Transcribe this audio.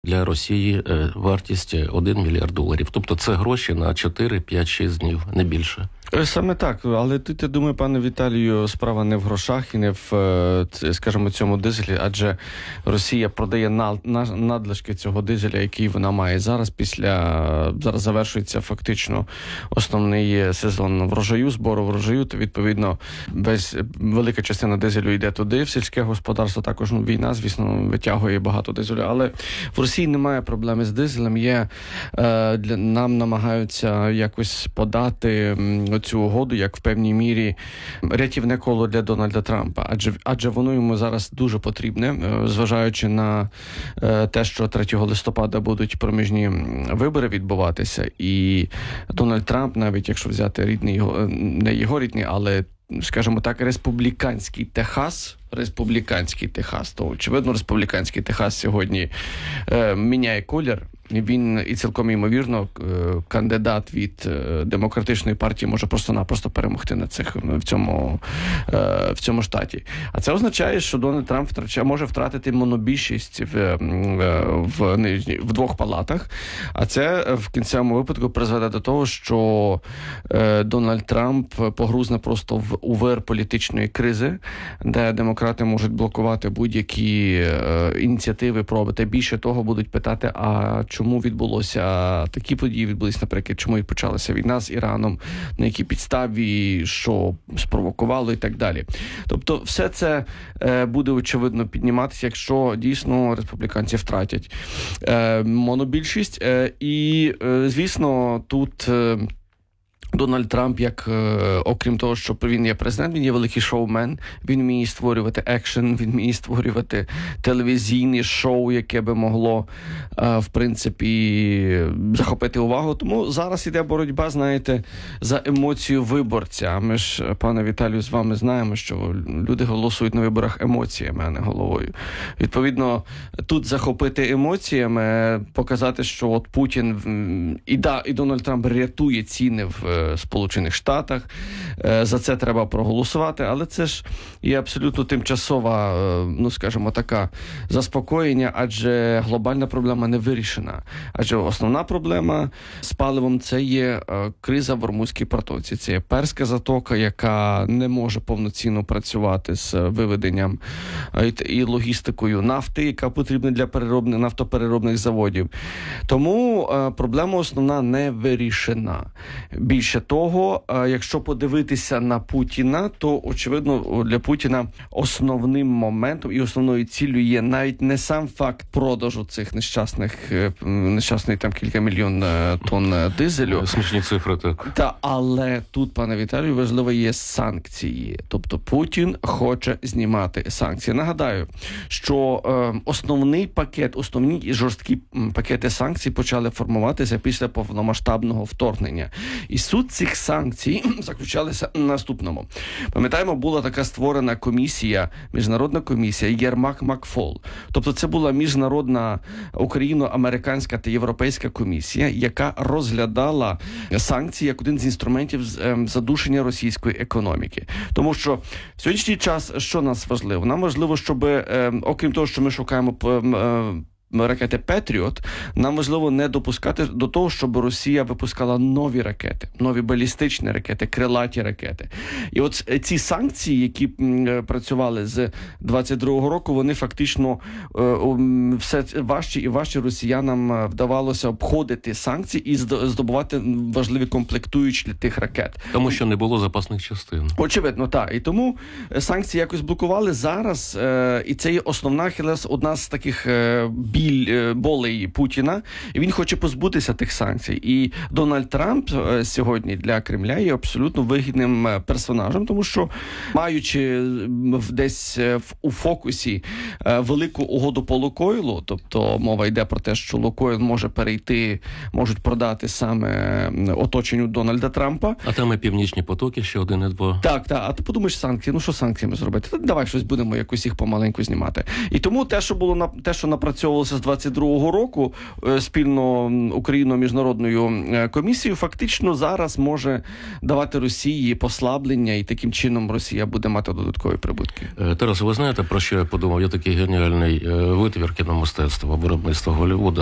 Для Росії вартість $1 мільярд. Тобто це гроші на 4, 5, 6 днів, не більше. Саме так, але тут, я думаю, пане Віталію, справа не в грошах і не в, скажімо, цьому дизелі, адже Росія продає надлишки цього дизеля, який вона має зараз. Зараз завершується фактично основний сезон врожаю, збору врожаю, то, відповідно, велика частина дизелю йде туди, в сільське господарство, також війна, звісно, витягує багато дизелю, але в Росії немає проблеми з дизелем, нам намагаються якось подати цю угоду, як в певній мірі рятівне коло для Дональда Трампа. Адже воно йому зараз дуже потрібне, зважаючи на те, що 3 листопада будуть проміжні вибори відбуватися, і Дональд Трамп, навіть якщо взяти не його рідний, але, скажімо так, республіканський Техас, то, очевидно, республіканський Техас сьогодні міняє колір. Він і цілком ймовірно кандидат від демократичної партії може просто-напросто перемогти в цьому штаті. А це означає, що Дональд Трамп може втратити монобільшість в двох палатах. А це в кінцевому випадку призведе до того, що Дональд Трамп погрузне просто у вир політичної кризи, де демократи можуть блокувати будь-які ініціативи пробити. Більше того, будуть питати, а чому такі події відбулися, наприклад, чому і почалася війна з Іраном, на якій підставі, що спровокувало і так далі. Тобто все це буде, очевидно, підніматися, якщо дійсно республіканці втратять монобільшість. І, звісно, тут Дональд Трамп, окрім того, що він є президент, він є великий шоумен, він вміє створювати екшен, він вміє створювати телевізійне шоу, яке би могло, в принципі, захопити увагу. Тому зараз іде боротьба, знаєте, за емоцію виборця. Ми ж, пане Віталію, з вами знаємо, що люди голосують на виборах емоціями, а не головою. Відповідно, тут захопити емоціями, показати, що от Путін і Дональд Трамп рятує ціни в Сполучених Штатах. За це треба проголосувати, але це ж є абсолютно тимчасова, скажімо, така заспокоєння, адже глобальна проблема не вирішена. Адже основна проблема з паливом – це є криза в Ормузькій протоці. Це є Перська затока, яка не може повноцінно працювати з виведенням і логістикою нафти, яка потрібна для нафтопереробних заводів. Тому проблема основна не вирішена. Більше того, якщо подивитися на Путіна, то, очевидно, для Путіна основним моментом і основною ціллю є навіть не сам факт продажу цих нещасних там кілька мільйон тонн дизелю. Смішні цифри, так. Але тут, пане Віталію, важливо є санкції. Тобто Путін хоче знімати санкції. Нагадаю, що основні і жорсткі пакети санкцій почали формуватися після повномасштабного вторгнення. І суть цих санкцій заключалася в наступному. Пам'ятаємо, була така створена міжнародна комісія Єрмак-Макфол. Тобто це була міжнародна україно-американська та європейська комісія, яка розглядала санкції як один з інструментів задушення російської економіки. Тому що в сьогоднішній час, що нас важливо? Нам важливо, щоб, окрім того, що ми шукаємо ракети «Петріот», нам важливо не допускати до того, щоб Росія випускала нові ракети, нові балістичні ракети, крилаті ракети. І от ці санкції, які працювали з 22-го року, вони фактично все важче і важче росіянам вдавалося обходити санкції і здобувати важливі комплектуючі для тих ракет. Тому що не було запасних частин. Очевидно, так. І тому санкції якось блокували зараз, і це є основна одна з таких болей Путіна, і він хоче позбутися тих санкцій. І Дональд Трамп сьогодні для Кремля є абсолютно вигідним персонажем, тому що, маючи десь у фокусі велику угоду по Лукойлу, тобто мова йде про те, що Лукойл можуть продати саме оточенню Дональда Трампа. А там і Північні потоки, ще 1 і 2. Так. А ти подумаєш, санкції, що санкціями зробити? Давай щось будемо якось їх помаленьку знімати. І тому те, що напрацьовувалося почалося з 22-го року, спільно Україно-міжнародною комісією, фактично зараз може давати Росії послаблення, і таким чином Росія буде мати додаткові прибутки. Тарас, ви знаєте, про що я подумав? Є такий геніальний витвір кіномистецтва, виробництва Голлівуда.